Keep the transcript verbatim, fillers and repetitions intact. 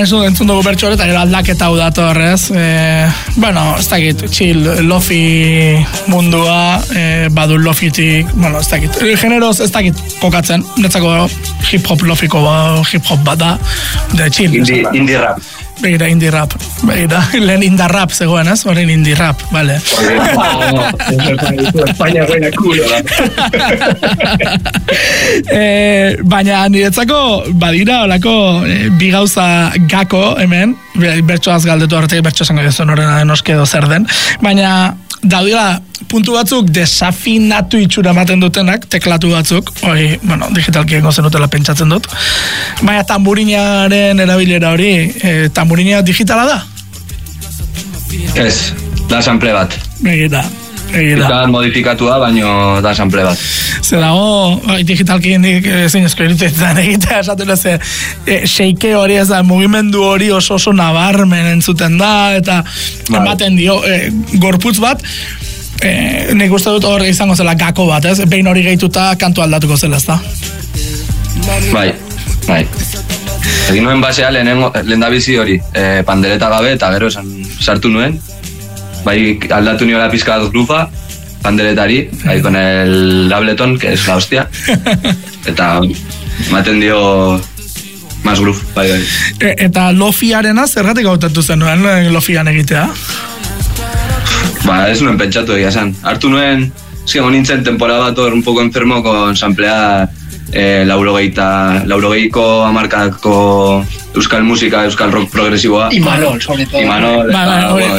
Eso entzun dugu bertso hori, eta gero aldaketa hau dator, ez? E, bueno, ez dakit, chill, lofi mundua, e, badu lofitik, bueno, ez dakit, generoz ez dakit kokatzen, netzako hip-hop lofiko hip-hop bat da, de chill. Indie, indie rap. Begira, indie rap, begira, lehen indar rap zegoen, ez? Horren indie rap, bale. España buena culo. e, baina niretzako badira olako e, bi gauza gako hemen, bertsoaz galdetu arte, bertso esango duzun horrena noske edo zer den, baina daudela puntu batzuk desafinatu itxura ematen dutenak, teklatu batzuk, hori, bueno, digitalki egon zenutela pentsatzen dut, baina tamburinaren erabilera hori, e, tamburina digitala da? Ez, da sample bat. Egita, egita. Eta modifikatua, baino da sample bat. Ze dago, digitalki nik ezin esko iritetan egitea, esaten ez, e, sheike hori ez da, mugimendu hori oso oso nabarmen entzuten da, eta bai. Ematen dio, e, gorputz bat, e, nik uste dut hor izango zela gako bat, ez? Behin hori gehituta kantu aldatuko zela, ez da? Bai, bai. Egin nuen basea lehen da bizi hori, e, pandereta gabe, eta gero esan sartu nuen, bai aldatu niola pizka bat grupa, panderetari, ahí con el Ableton, que es la hostia, eta maten dio más groove, bai, bai. E, eta lofiarena zergatik gautatu zenuen lofian egitea? Ba, ez nuen pentsatu egia esan. Hartu nuen, es que nintzen temporada bat hor un poco enfermo con samplear eh, laurogeita, laurogeiko amarkadako euskal musika, euskal rock progresiboa. Imanol, sobre todo. Imanol, ba, ba, bueno,